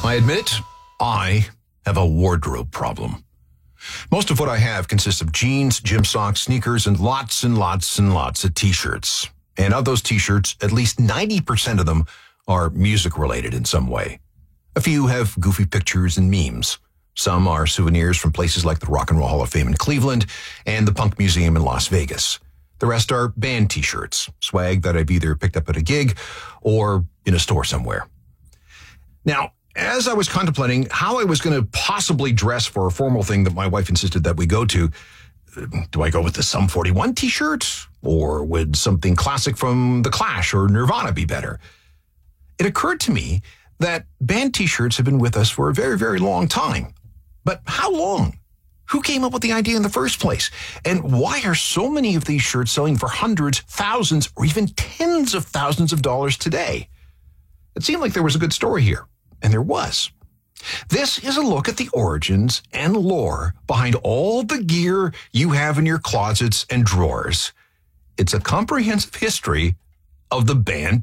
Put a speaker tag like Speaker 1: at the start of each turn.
Speaker 1: I admit, I have a wardrobe problem. Most of what I have consists of jeans, gym socks, sneakers, and lots of t-shirts. And of those t-shirts, at least 90% of them are music-related in some way. A few have goofy pictures and memes. Some are souvenirs from places like the Rock and Roll Hall of Fame in Cleveland and the Punk Museum in Las Vegas. The rest are band t-shirts, swag that I've either picked up at a gig or in a store somewhere. Now, as I was contemplating how I was going to possibly dress for a formal thing that my wife insisted that we go to, do I go with the Sum 41 t-shirt? Or would something classic from The Clash or Nirvana be better? It occurred to me that band t-shirts have been with us for a very, very long time. But how long? Who came up with the idea in the first place? And why are so many of these shirts selling for hundreds, thousands, or even tens of thousands of dollars today? It seemed like there was a good story here. And there was. This is a look at the origins and lore behind all the gear you have in your closets and drawers. It's a comprehensive history of the band